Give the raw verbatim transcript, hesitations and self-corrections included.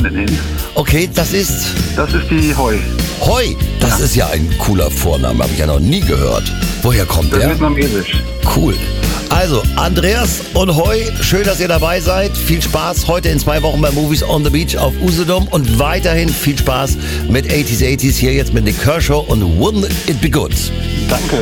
Freundin hin. Okay, das ist? Das ist die Heu. Heu, das ja. ist ja ein cooler Vorname, habe ich ja noch nie gehört. Woher kommt das der? Das ist vietnamesisch. Cool. Also, Andreas und Heu, schön, dass ihr dabei seid. Viel Spaß heute in zwei Wochen bei Movies on the Beach auf Usedom und weiterhin viel Spaß mit achtziger achtziger hier jetzt mit Nick Kershaw und Wouldn't It Be Good. Danke.